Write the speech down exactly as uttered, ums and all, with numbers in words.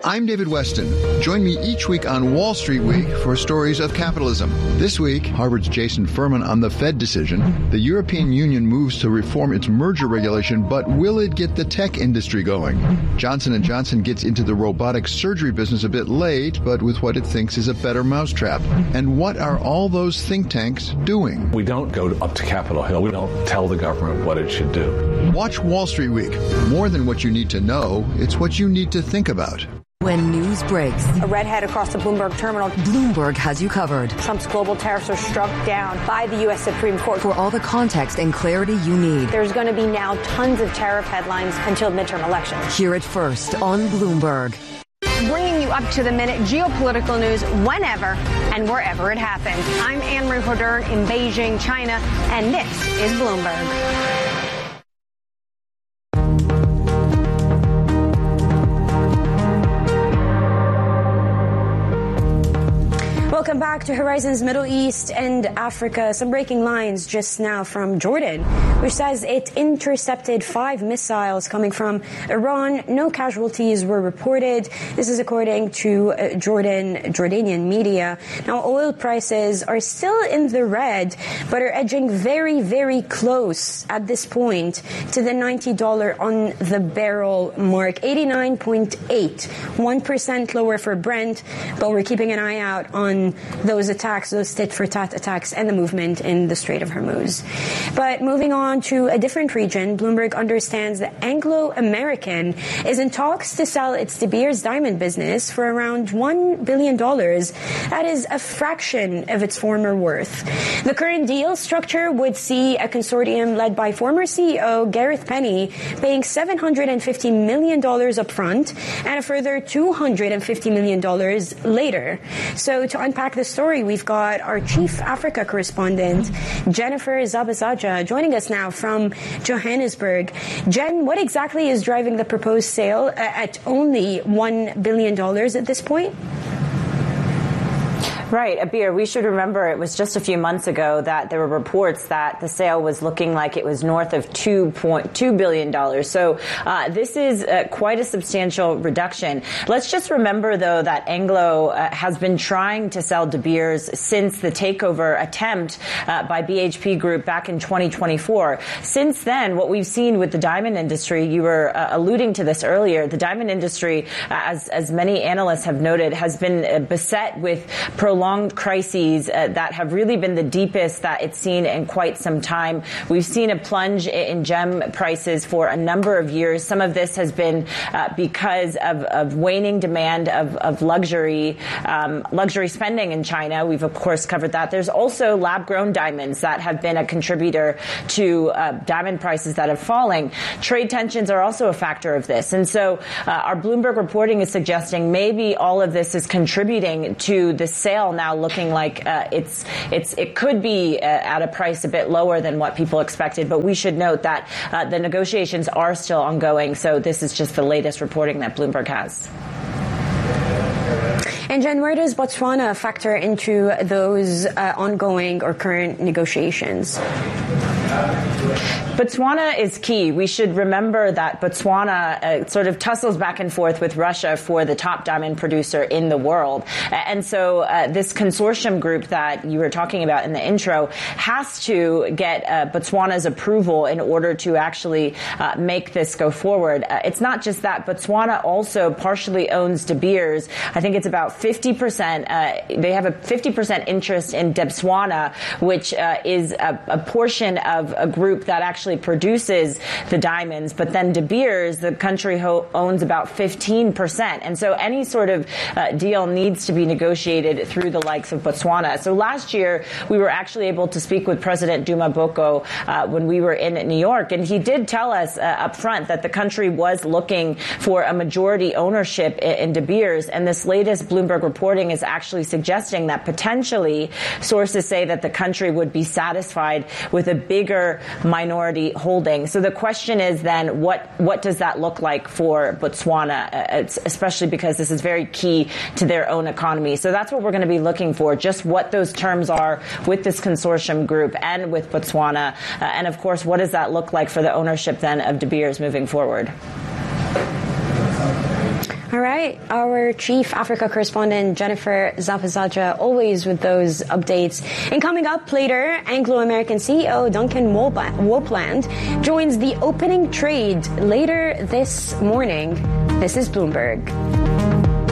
I'm David Weston. Join me each week on Wall Street Week for stories of capitalism. This week, Harvard's Jason Furman on the Fed decision. The European Union moves to reform its merger regulation, but will it get the tech industry going? Johnson and Johnson gets into the robotic surgery business a bit late, but with what it thinks is a better mousetrap. And what are all those think tanks doing? We don't go up to Capitol Hill. We don't tell the government what it should do. Watch Wall Street Week. More than what you need to know, it's what you need to think about. When news breaks, a redhead across the Bloomberg terminal. Bloomberg has you covered. Trump's global tariffs are struck down by the U S Supreme Court. For all the context and clarity you need. There's going to be now tons of tariff headlines until midterm elections. Hear it first on Bloomberg. Bringing you up to the minute geopolitical news whenever and wherever it happens. I'm Anne-Marie Hodern in Beijing, China, and this is Bloomberg. Welcome back to Horizons Middle East and Africa. Some breaking lines just now from Jordan, which says it intercepted five missiles coming from Iran. No casualties were reported. This is according to uh, Jordan, Jordanian media. Now, oil prices are still in the red, but are edging very, very close at this point to the ninety dollars on the barrel mark, eighty-nine point eight, one percent lower for Brent, but we're keeping an eye out on those attacks, those tit-for-tat attacks, and the movement in the Strait of Hormuz. But moving on to a different region, Bloomberg understands that Anglo American is in talks to sell its De Beers diamond business for around one billion dollars. That is a fraction of its former worth. The current deal structure would see a consortium led by former C E O Gareth Penny paying seven hundred fifty million dollars up front and a further two hundred fifty million dollars later. So to unpack the story, we've got our chief Africa correspondent, Jennifer Zabazaja, joining us now from Johannesburg. Jen, what exactly is driving the proposed sale at only one billion dollars at this point? Right, Abir, we should remember it was just a few months ago that there were reports that the sale was looking like it was north of two point two billion dollars. So uh, this is uh, quite a substantial reduction. Let's just remember, though, that Anglo uh, has been trying to sell De Beers since the takeover attempt uh, by B H P Group back in twenty twenty-four. Since then, what we've seen with the diamond industry, you were uh, alluding to this earlier, the diamond industry, uh, as, as many analysts have noted, has been uh, beset with prolonged Prolonged crises uh, that have really been the deepest that it's seen in quite some time. We've seen a plunge in gem prices for a number of years. Some of this has been uh, because of, of waning demand of, of luxury um, luxury spending in China. We've, of course, covered that. There's also lab-grown diamonds that have been a contributor to uh, diamond prices that are falling. Trade tensions are also a factor of this. And so uh, our Bloomberg reporting is suggesting maybe all of this is contributing to the sale now looking like uh, it's it's it could be uh, at a price a bit lower than what people expected. But we should note that uh, the negotiations are still ongoing. So this is just the latest reporting that Bloomberg has. And Jen, where does Botswana factor into those uh, ongoing or current negotiations? Botswana is key. We should remember that Botswana uh, sort of tussles back and forth with Russia for the top diamond producer in the world. And so uh, this consortium group that you were talking about in the intro has to get uh, Botswana's approval in order to actually uh, make this go forward. Uh, it's not just that. Botswana also partially owns De Beers. I think it's about fifty percent. Uh, they have a fifty percent interest in Debswana, which uh, is a, a portion of a group that actually produces the diamonds, but then De Beers, the country ho- owns about fifteen percent. And so any sort of uh, deal needs to be negotiated through the likes of Botswana. So last year, we were actually able to speak with President Duma Boko uh, when we were in New York, and he did tell us uh, up front that the country was looking for a majority ownership in, in De Beers, and this latest Bloomberg reporting is actually suggesting that potentially sources say that the country would be satisfied with a bigger minority holding. So the question is then, what what does that look like for Botswana, uh, especially because this is very key to their own economy. So that's what we're going to be looking for, just what those terms are with this consortium group and with Botswana. Uh, and of course, what does that look like for the ownership then of De Beers moving forward? All right. Our chief Africa correspondent, Jennifer Zapazaja, always with those updates. And coming up later, Anglo-American C E O Duncan Wopland joins the opening trade later this morning. This is Bloomberg.